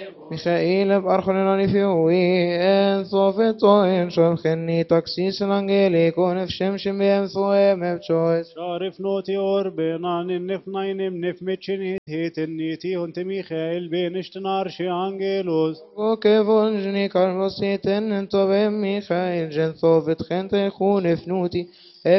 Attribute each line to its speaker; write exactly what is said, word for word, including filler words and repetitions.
Speaker 1: Michael بأرخلنا نفيوي en صوفت طوين شون خني تكسيس الانجيلي كون في شمشم بيم ثوي مبتشويس
Speaker 2: شارف نوتي أوربنان النف ناين نف متشنيت هيت النيتي هنت ميخائيل بين اشتنار شي أنجيلوس
Speaker 1: وكيفون جني كارموسيتن انتو بيم ميخائيل جن صوفت خنت خون فنوتي